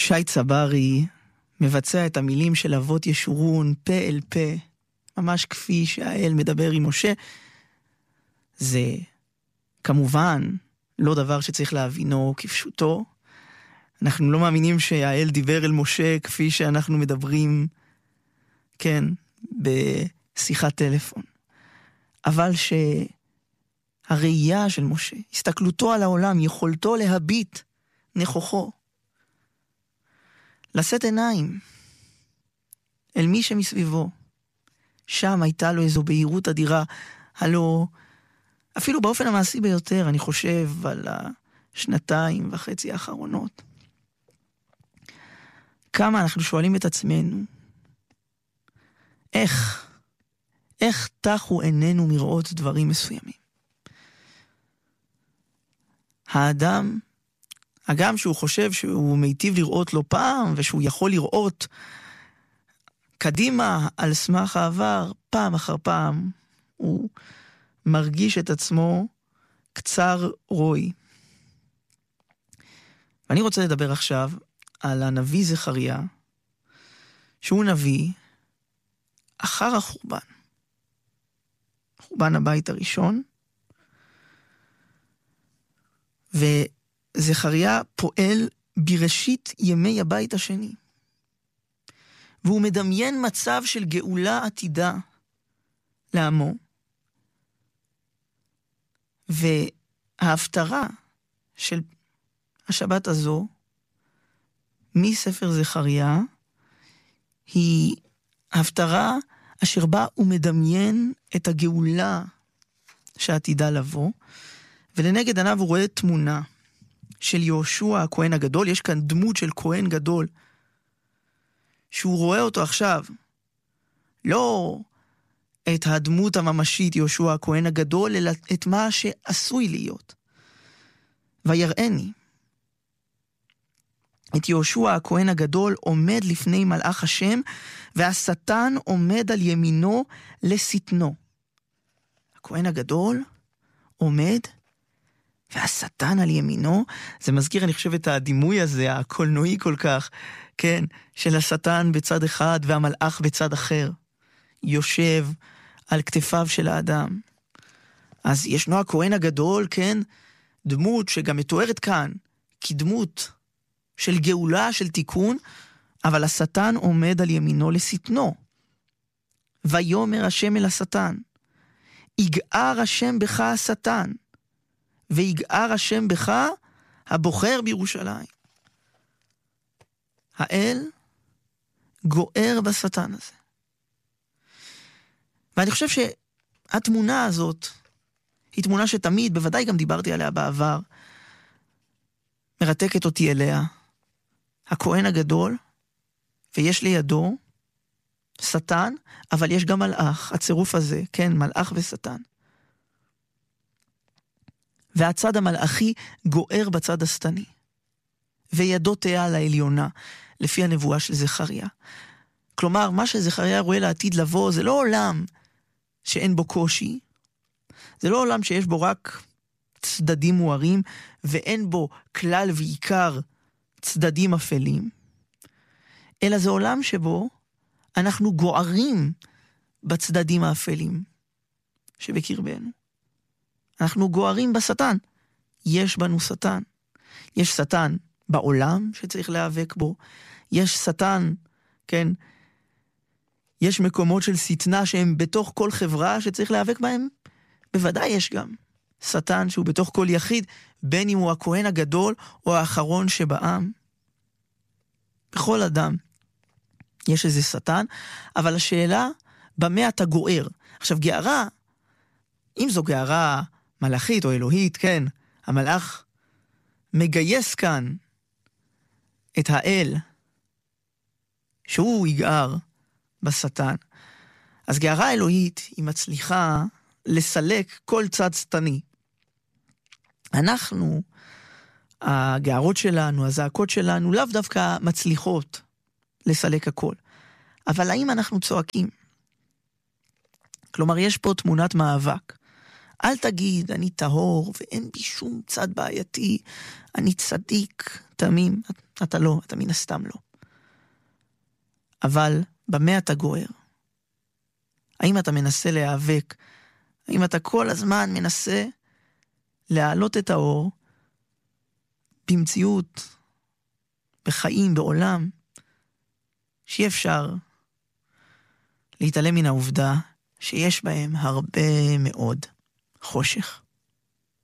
שי צברי מבצע את המילים של אבות ישורון פה אל פה, ממש כפי שהאל מדבר עם משה. זה כמובן לא דבר שצריך להבינו כפשוטו. אנחנו לא מאמינים שהאל דיבר אל משה כפי שאנחנו מדברים, כן, בשיחת טלפון. אבל שהראייה של משה, הסתכלותו על העולם, יכולתו להביט נכוחו, לשאת עיניים אל מי שמסביבו, שם הייתה לו איזו בהירות אדירה. הלא אפילו באופן המעשי ביותר, אני חושב על 2.5 האחרונות, כמה אנחנו שואלים את עצמנו, איך תחו עינינו מראות דברים מסוימים. האדם, הגם שהוא חושב שהוא מיטיב לראות לו פעם, ושהוא יכול לראות קדימה על סמך העבר, פעם אחר פעם, הוא מרגיש את עצמו קצר רוי. ואני רוצה לדבר עכשיו על הנביא זכריה, שהוא נביא אחר החורבן. חורבן הבית הראשון. וזכריה פועל בראשית ימי הבית השני. והוא מדמיין מצב של גאולה עתידה לעמו. וההפטרה של השבת הזו, מספר זכריה, היא ההפטרה אשר בה הוא מדמיין את הגאולה שעתידה לבוא, ולנגד עיניו הוא רואה תמונה של יהושע הכהן הגדול. יש כאן דמות של כהן גדול, שהוא רואה אותו עכשיו, לא את הדמות הממשית יהושע הכהן הגדול, אלא את מה שעשוי להיות. ויראני את יהושע הכהן הגדול עומד לפני מלאך השם, והשטן עומד על ימינו לשטנו. הכהן הגדול עומד, והשטן על ימינו. זה מזכיר, אני חושב, את הדימוי הזה, הקולנועי כל כך, כן, של השטן בצד אחד והמלאך בצד אחר, יושב על כתפיו של האדם. אז ישנו הכהן הגדול, כן, דמות שגם מתוארת כאן כדמות של גאולה, של תיקון, אבל השטן עומד על ימינו לשטנו. ויאמר השם אל השטן, יגער השם בך השטן, ויגער השם בך הבוחר בירושלים. האל גוער בשטן הזה. ואני חושב שהתמונה הזאת היא תמונה שתמיד, בוודאי גם דיברתי עליה בעבר, מרתקת אותי אליה. הכהן הגדול, ויש לידו שטן, אבל יש גם מלאך, הצירוף הזה, כן, מלאך ושטן. והצד המלאכי גוער בצד השטני, וידו תהיה על העליונה, לפי הנבואה של זכריה. כלומר, מה שזכריה רואה לעתיד לבוא, זה לא עולם שאין בו קושי, זה לא עולם שיש בו רק צדדים מוארים, ואין בו כלל ועיקר צדדים אפלים, אלא זה עולם שבו אנחנו גוערים בצדדים האפלים שבקרבנו. אנחנו גוערים בשטן. יש בנו שטן. יש שטן בעולם שצריך להיאבק בו. יש שטן, כן, יש מקומות של שטנה שהם בתוך כל חברה שצריך להיאבק בהם. בוודאי יש גם שטן שהוא בתוך כל יחיד, בין אם הוא הכהן הגדול או האחרון שבעם. בכל אדם יש איזה שטן, אבל השאלה, במה אתה גוער? עכשיו, גערה, אם זו גערה מלאכית או אלוהית, כן, המלאך מגייס כאן את האל, שהוא יגער בשטן. אז גערה אלוהית היא מצליחה לסלק כל צד שטני. אנחנו, הגערות שלנו, הזעקות שלנו, לאו דווקא מצליחות לסלק הכל. אבל האם אנחנו צועקים? כלומר, יש פה תמונת מאבק. אל תגיד, אני טהור ואין בי שום צד בעייתי, אני צדיק, תמים, אתה לא, אתה מן הסתם לא. אבל במה אתה גוער? האם אתה מנסה להיאבק? האם אתה כל הזמן מנסה להעלות את האור במציאות, בחיים, בעולם, שאי אפשר להתעלם מן העובדה שיש בהם הרבה מאוד חושך.